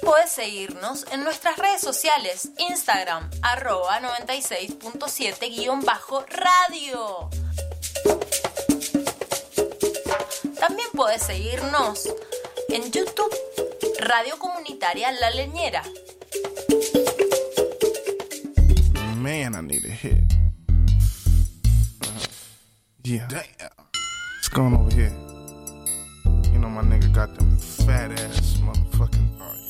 podés seguirnos en nuestras redes sociales, Instagram, @96.7_radio. También podés seguirnos en YouTube, Radio Comunitaria La Leñera. Man, I need a hit. Yeah. Damn. What's going over here? You know my nigga got them fat ass motherfucking